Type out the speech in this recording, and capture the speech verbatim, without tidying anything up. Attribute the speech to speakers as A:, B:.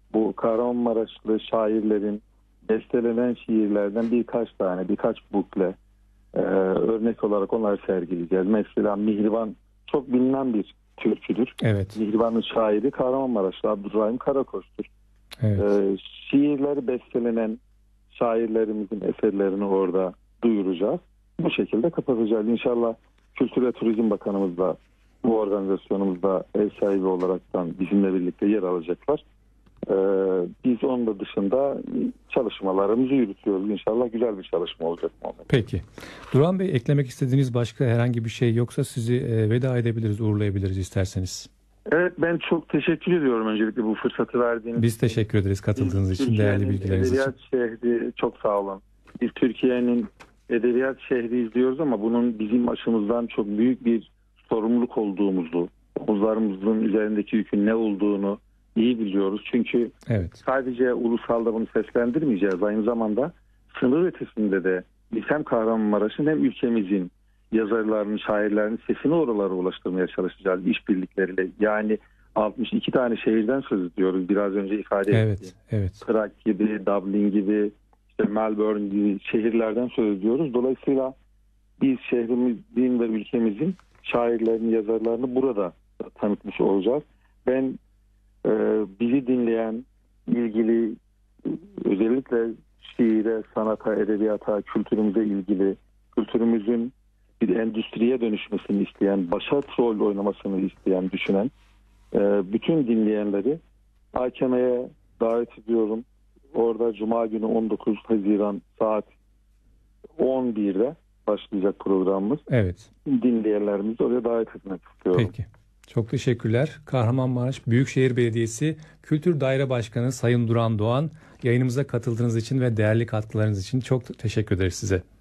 A: bu Kahramanmaraşlı şairlerin bestelenen şiirlerden birkaç tane, birkaç bukle e, örnek olarak onları sergileyeceğiz. Mesela Mihriban çok bilinen bir türküdür.
B: Evet.
A: Mihriban'ın şairi Kahramanmaraşlı Abdurrahim Karakoç'tur.
B: Evet.
A: E, şiirleri bestelenen şairlerimizin eserlerini orada duyuracağız. Bu şekilde kapatacağız. İnşallah Kültür ve Turizm Bakanımız da bu organizasyonumuzda ev sahibi olaraktan bizimle birlikte yer alacaklar. Ee, biz onun da dışında çalışmalarımızı yürütüyoruz. İnşallah güzel bir çalışma olacak.
B: Peki. Duran Bey, eklemek istediğiniz başka herhangi bir şey yoksa sizi e, veda edebiliriz, uğurlayabiliriz isterseniz.
A: Evet, ben çok teşekkür ediyorum öncelikle bu fırsatı verdiğiniz
B: Biz teşekkür ederiz katıldığınız için, değerli bilgileriniz için.
A: Edebiyat şehri, çok sağ olun. Biz Türkiye'nin edebiyat şehri diyoruz ama bunun bizim açımızdan çok büyük bir sorumluluk olduğumuzu, omuzlarımızın üzerindeki yükün ne olduğunu iyi biliyoruz. Çünkü
B: evet.
A: sadece ulusalda bunu seslendirmeyeceğiz. Aynı zamanda sınır ötesinde de biz hem Kahramanmaraş'ın hem ülkemizin yazarlarının, şairlerinin sesini oralara ulaştırmaya çalışacağız işbirlikleriyle. Yani altmış iki tane şehirden söz ediyoruz. Biraz önce ifade
B: evet,
A: ettiğim.
B: Evet.
A: Prag gibi, Dublin gibi, işte Melbourne gibi şehirlerden söz ediyoruz. Dolayısıyla biz şehrimizin ve ülkemizin şairlerini, yazarlarını burada tanıtmış olacağız. Ben e, bizi dinleyen, ilgili özellikle şiire, sanata, edebiyata, kültürümüze ilgili, kültürümüzün bir endüstriye dönüşmesini isteyen, başat rol oynamasını isteyen, düşünen e, bütün dinleyenleri A K M'ye davet ediyorum. Orada Cuma günü on dokuz Haziran saat on birde başlayacak programımız.
B: Evet.
A: Dinleyenlerimizi oraya davet etmek istiyorum.
B: Peki. Çok teşekkürler. Kahramanmaraş Büyükşehir Belediyesi Kültür Daire Başkanı Sayın Duran Doğan, yayınımıza katıldığınız için ve değerli katkılarınız için çok teşekkür ederiz size.